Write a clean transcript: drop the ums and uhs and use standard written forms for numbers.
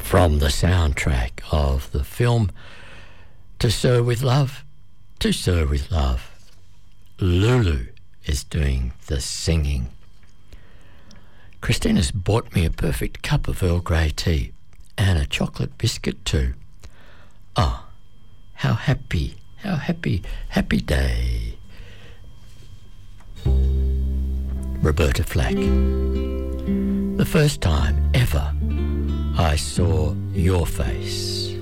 from the soundtrack of the film To Sir With Love, To Sir With Love. Lulu is doing the singing. Christina's bought me a perfect cup of Earl Grey tea and a chocolate biscuit too. Oh, how happy day. Roberta Flack. The first time ever I saw your face.